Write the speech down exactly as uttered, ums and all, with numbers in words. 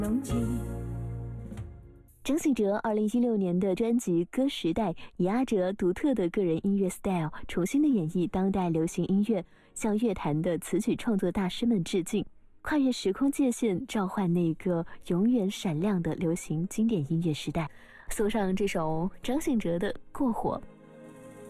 张信哲二零一六年的专辑《歌时代》以阿哲独特的个人音乐 style 重新的演绎当代流行音乐，向乐坛的词曲创作大师们致敬，跨越时空界限，召唤那个永远闪亮的流行经典音乐时代。送上这首张信哲的《过火》。